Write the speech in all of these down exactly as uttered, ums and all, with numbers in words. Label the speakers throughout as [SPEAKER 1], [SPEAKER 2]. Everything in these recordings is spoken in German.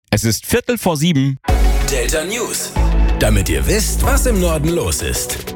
[SPEAKER 1] Es ist Viertel vor sieben.
[SPEAKER 2] Delta News. Damit ihr wisst, was im Norden los ist.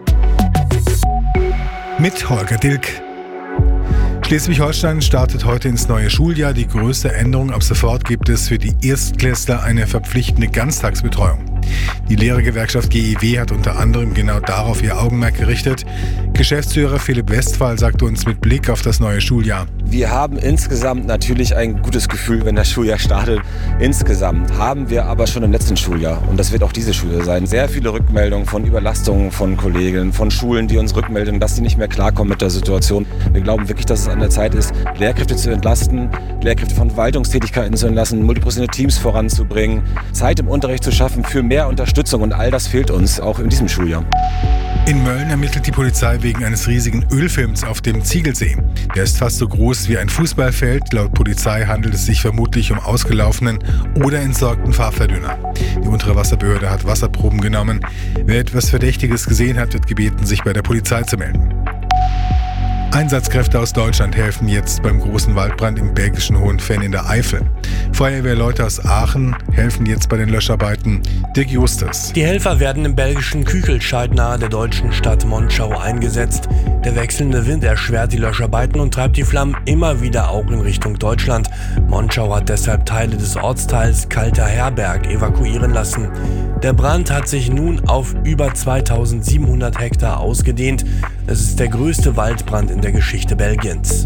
[SPEAKER 3] Mit Holger Dilk. Schleswig-Holstein startet heute ins neue Schuljahr. Die größte Änderung: ab sofort gibt es für die Erstklässler eine verpflichtende Ganztagsbetreuung. Die Lehrergewerkschaft G E W hat unter anderem genau darauf ihr Augenmerk gerichtet. Geschäftsführer Philipp Westphal sagte uns mit Blick auf das neue Schuljahr:
[SPEAKER 4] Wir haben insgesamt natürlich ein gutes Gefühl, wenn das Schuljahr startet. Insgesamt haben wir aber schon im letzten Schuljahr, und das wird auch dieses Schuljahr sein, sehr viele Rückmeldungen von Überlastungen von Kollegen, von Schulen, die uns rückmelden, dass sie nicht mehr klarkommen mit der Situation. Wir glauben wirklich, dass es an der Zeit ist, Lehrkräfte zu entlasten, Lehrkräfte von Verwaltungstätigkeiten zu entlassen, multiprofessionelle Teams voranzubringen, Zeit im Unterricht zu schaffen für mehr Unterstützung, und all das fehlt uns auch in diesem Schuljahr.
[SPEAKER 3] In Mölln ermittelt die Polizei wegen eines riesigen Ölfilms auf dem Ziegelsee. Der ist fast so groß wie ein Fußballfeld. Laut Polizei handelt es sich vermutlich um ausgelaufenen oder entsorgten Farbverdünner. Die Unterwasserbehörde hat Wasserproben genommen. Wer etwas Verdächtiges gesehen hat, wird gebeten, sich bei der Polizei zu melden. Einsatzkräfte aus Deutschland helfen jetzt beim großen Waldbrand im belgischen Hohenfenn in der Eifel. Feuerwehrleute aus Aachen helfen jetzt bei den Löscharbeiten. Dirk Justus.
[SPEAKER 5] Die Helfer werden im belgischen Küchelscheid nahe der deutschen Stadt Monschau eingesetzt. Der wechselnde Wind erschwert die Löscharbeiten und treibt die Flammen immer wieder auch in Richtung Deutschland. Monschau hat deshalb Teile des Ortsteils Kalter Herberg evakuieren lassen. Der Brand hat sich nun auf über zweitausendsiebenhundert Hektar ausgedehnt. Es ist der größte Waldbrand in der Geschichte Belgiens.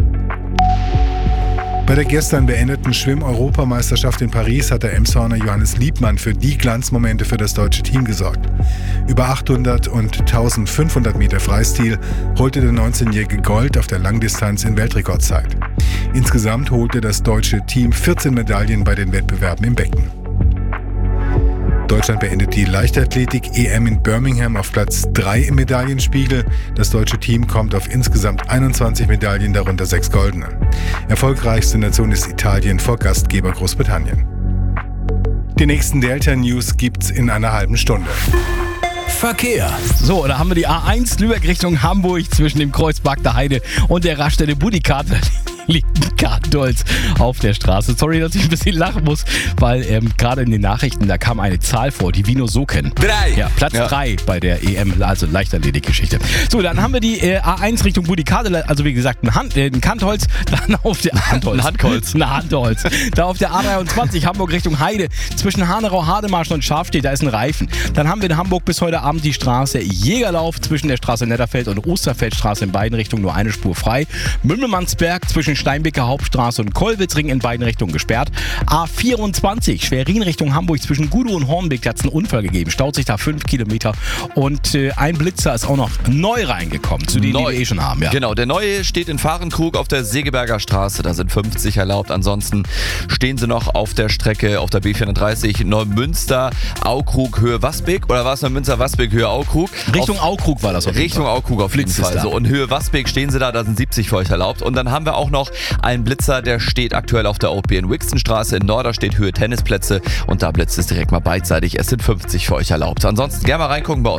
[SPEAKER 3] Bei der gestern beendeten Schwimm-Europameisterschaft in Paris hat der Emshorner Johannes Liebmann für die Glanzmomente für das deutsche Team gesorgt. Über achthundert und eintausendfünfhundert Meter Freistil holte der neunzehnjährige Gold auf der Langdistanz in Weltrekordzeit. Insgesamt holte das deutsche Team vierzehn Medaillen bei den Wettbewerben im Becken. Deutschland beendet die Leichtathletik-E M in Birmingham auf Platz drei im Medaillenspiegel. Das deutsche Team kommt auf insgesamt einundzwanzig Medaillen, darunter sechs goldene. Erfolgreichste Nation ist Italien vor Gastgeber Großbritannien. Die nächsten Delta News gibt's in einer halben Stunde.
[SPEAKER 2] Verkehr.
[SPEAKER 1] So, da haben wir die A eins Lübeck Richtung Hamburg zwischen dem Kreuz Bagda Heide und der Raststätte Budikarte. Liegt ein Kartendolz auf der Straße. Sorry, dass ich ein bisschen lachen muss, weil ähm, gerade in den Nachrichten, da kam eine Zahl vor, die wir nur so kennen.
[SPEAKER 2] Drei.
[SPEAKER 1] Ja, Platz
[SPEAKER 2] ja.
[SPEAKER 1] drei bei der E M, also Leichtathletik-Geschichte. So, dann haben wir die äh, A eins Richtung Budikade, also wie gesagt ein, Hand, äh, ein Kantholz, dann auf der Handholz.
[SPEAKER 2] Ein Handholz.
[SPEAKER 1] Ein Handholz. Da auf der A dreiundzwanzig Hamburg Richtung Heide zwischen Hanau, Hademarsch und Schafstedt, da ist ein Reifen. Dann haben wir in Hamburg bis heute Abend die Straße Jägerlauf zwischen der Straße Netterfeld und Osterfeldstraße in beiden Richtungen nur eine Spur frei. Mümmelmannsberg zwischen Steinbecker Hauptstraße und Kollwitzring in beiden Richtungen gesperrt. A vierundzwanzig Schwerin Richtung Hamburg zwischen Gudow und Hornbeck, da hat es einen Unfall gegeben. Staut sich da fünf Kilometer und äh, ein Blitzer ist auch noch neu reingekommen, zu denen,
[SPEAKER 6] Neu.
[SPEAKER 1] die wir eh schon haben. Ja.
[SPEAKER 6] Genau, der neue steht in Fahrenkrug auf der Segeberger Straße, da sind fünfzig erlaubt. Ansonsten stehen sie noch auf der Strecke auf der B vierunddreißig Neumünster, Aukrug, Höhe Wasbeck, oder war es Neumünster, Wasbeck, Höhe Aukrug?
[SPEAKER 1] Richtung
[SPEAKER 6] auf,
[SPEAKER 1] Aukrug war das auf jeden
[SPEAKER 6] Richtung
[SPEAKER 1] Fall.
[SPEAKER 6] Aukrug auf jeden
[SPEAKER 1] Blitz ist
[SPEAKER 6] Fall.
[SPEAKER 1] da.
[SPEAKER 6] So, und Höhe Wasbeck stehen sie da, da sind siebzig für euch erlaubt. Und dann haben wir auch noch einen Blitzer, der steht aktuell auf der O P in Wixenstraße. In Norderstedt Höhe Tennisplätze und da blitzt es direkt mal beidseitig. Es sind fünfzig für euch erlaubt. Ansonsten gerne mal reingucken bei uns.